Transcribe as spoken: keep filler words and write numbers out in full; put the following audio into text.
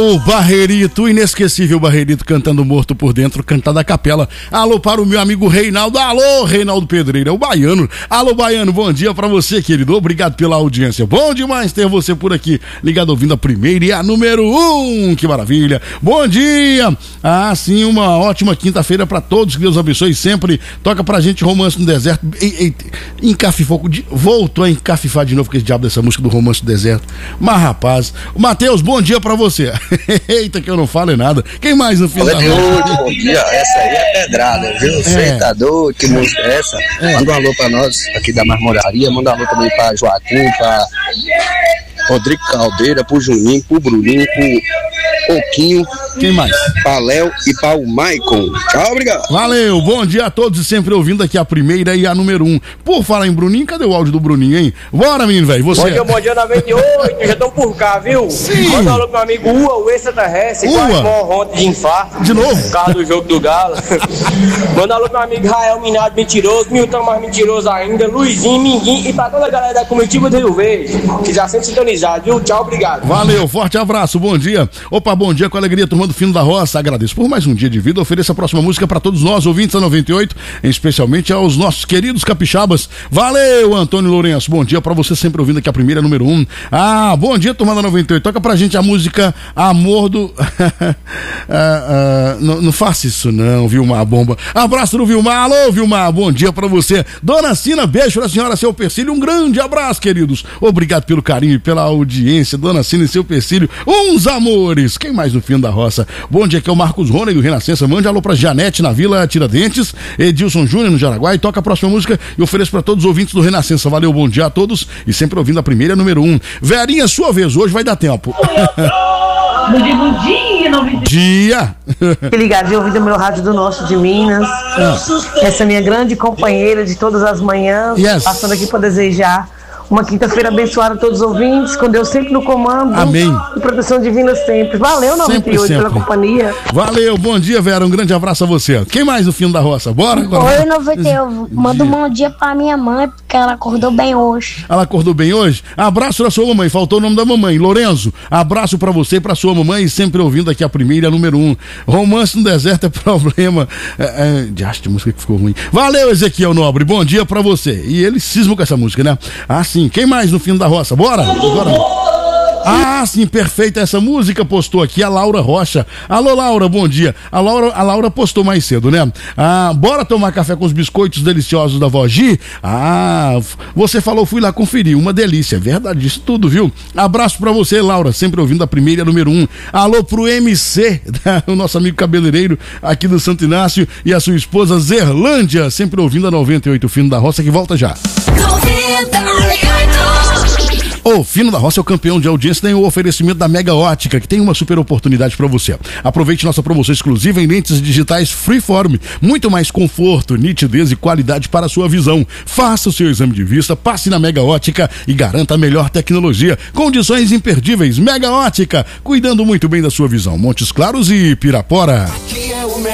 o Barreirito, o inesquecível Barreirito cantando Morto por Dentro, cantado a capela. Alô para o meu amigo Reinaldo, alô Reinaldo Pedreira, o baiano. Alô baiano, bom dia pra você, querido, obrigado pela audiência, bom demais ter você por aqui, ligado ouvindo a primeira e a número um, que maravilha. Bom dia, ah sim, uma ótima quinta-feira pra todos, que Deus abençoe sempre. Toca pra gente Romance no Deserto. Ei, ei, encafifou, voltou a encafifar de novo com esse diabo dessa música do Romance no Deserto. Mas rapaz, Matheus, bom dia pra você. Eita, que eu não falo nada. Quem mais no final? Bom dia, essa aí é pedrada, viu? Você é. Tá doido? Que música é essa? É. Manda um alô pra nós aqui da Marmoraria, manda um alô também pra Joaquim, pra Rodrigo Caldeira, pro Juninho, pro Bruninho, pro Pouquinho. Quem mais? Pra Léo e para o Maicon. Tchau, obrigado. Valeu, bom dia a todos e sempre ouvindo aqui a primeira e a número um. Por falar em Bruninho, cadê o áudio do Bruninho, hein? Bora, menino, velho, você. Bom dia, bom dia, noventa e oito, já estão por cá, viu? Sim. Manda um alô pro meu amigo Ua, o extraterrestre, quase morro ontem de infarto. De novo? Por causa do jogo do Galo. Manda um alô pro meu amigo Rael Minado, mentiroso, Milton mais mentiroso ainda, Luizinho, Minguinho e pra toda a galera da comitiva do Rio Verde, que já sempre sintonizado, viu? Tchau, obrigado. Valeu, forte abraço, bom dia. Opa, bom dia, com alegria, turma do Fino da Roça. Agradeço por mais um dia de vida. Ofereça a próxima música para todos nós, ouvintes da noventa e oito, especialmente aos nossos queridos capixabas. Valeu, Antônio Lourenço. Bom dia para você, sempre ouvindo aqui a primeira, número um. Ah, bom dia, turma da noventa e oito. Toca pra gente a música Amor do. ah, ah, não, não faça isso, não, Vilmar Bomba. Abraço do Vilmar. Alô, Vilmar. Bom dia para você. Dona Cina, beijo pra senhora, seu Percílio. Um grande abraço, queridos. Obrigado pelo carinho e pela audiência. Dona Cina e seu Percílio. Uns amores. Quem mais no Fino da Roça? Bom dia, aqui é o Marcos Rony do Renascença. Mande alô pra Janete na Vila Tiradentes, Edilson Júnior no Jaraguá, e toca a próxima música e ofereço pra todos os ouvintes do Renascença. Valeu, bom dia a todos e sempre ouvindo a primeira, número um. Verinha, sua vez, hoje vai dar tempo. Bom dia, bom dia, não dia. Ligadinho, ouvindo o meu rádio do Norte de Minas. Ah. Essa minha grande companheira de todas as manhãs, yes. Passando aqui pra desejar uma quinta-feira abençoada a todos os ouvintes, com Deus sempre no comando. Amém. E proteção divina sempre. Valeu, noventa e oito, sempre, pela sempre. Companhia. Valeu, bom dia, Vera. Um grande abraço a você. Quem mais no Fino da Roça? Bora? Oi, noventa e oito. Manda um bom dia pra minha mãe, porque ela acordou bem hoje. Ela acordou bem hoje? Abraço da sua mamãe. Faltou o nome da mamãe. Lorenzo, abraço pra você e pra sua mamãe, sempre ouvindo aqui a primeira, a número um. Romance no Deserto é problema. É, é, de acho de música que ficou ruim. Valeu, Ezequiel Nobre. Bom dia pra você. E ele cisma com essa música, né? Ah, sim. Quem mais no Fino da Roça? Bora? Bora. Ah, sim, perfeita essa música, postou aqui a Laura Rocha. Alô, Laura, bom dia. A Laura, a Laura postou mais cedo, né? Ah, bora tomar café com os biscoitos deliciosos da Vó Gi? Ah, você falou, fui lá conferir, uma delícia, verdade, isso tudo, viu? Abraço pra você, Laura, sempre ouvindo a primeira, número um. Alô pro M C, o nosso amigo cabeleireiro aqui do Santo Inácio, e a sua esposa Zerlândia, sempre ouvindo a noventa e oito, Fino da Roça, que volta já. noventa e oito. O Fino da Roça é o campeão de audiência, tem o oferecimento da Mega Ótica, que tem uma super oportunidade para você. Aproveite nossa promoção exclusiva em lentes digitais Freeform. Muito mais conforto, nitidez e qualidade para a sua visão. Faça o seu exame de vista, passe na Mega Ótica e garanta a melhor tecnologia. Condições imperdíveis. Mega Ótica, cuidando muito bem da sua visão. Montes Claros e Pirapora.